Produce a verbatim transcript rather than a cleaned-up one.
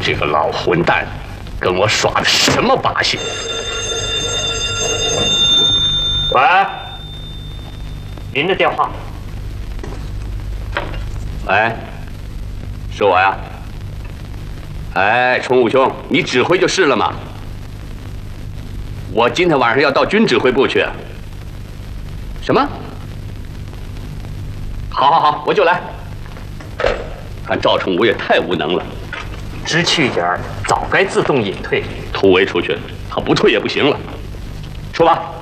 这个老混蛋，跟我耍的什么把戏？喂，您的电话。喂，是我呀。哎，崇武兄，你指挥就是了嘛。我今天晚上要到军指挥部去。什么？好好好，我就来。看赵崇武也太无能了。 知趣一点，早该自动隐退。突围出去，他不退也不行了。说吧。